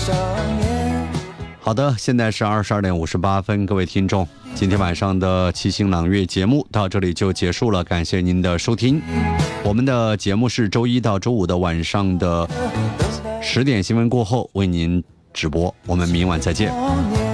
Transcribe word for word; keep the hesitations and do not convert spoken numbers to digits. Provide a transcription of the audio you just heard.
好的，现在是二十二点五十八分，各位听众，今天晚上的七星朗月节目到这里就结束了，感谢您的收听。我们的节目是周一到周五的晚上的十点新闻过后为您直播，我们明晚再见。